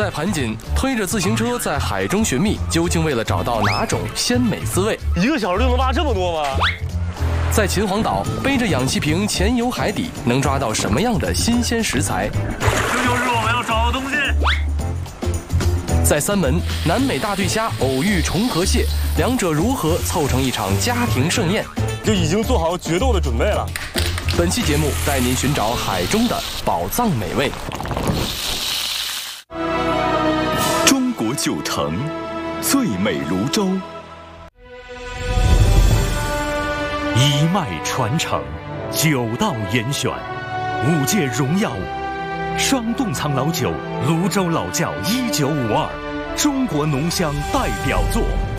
在盘锦，推着自行车在海中寻觅，究竟为了找到哪种鲜美滋味 ？1个小时就能挖这么多吗？ 在秦皇岛，背着氧气瓶潜游海底，能抓到什么样的新鲜食材？ 这就是我们要找的东西。 在三门，南美大对虾偶遇重河蟹，两者如何凑成一场家庭盛宴？ 就已经做好决斗的准备了。 本期节目带您寻找海中的宝藏美味。 中国9城，最美泸州。 一脉传承，9道严选，5届荣耀，双洞仓老酒，泸州老窖1952，中国浓香代表作。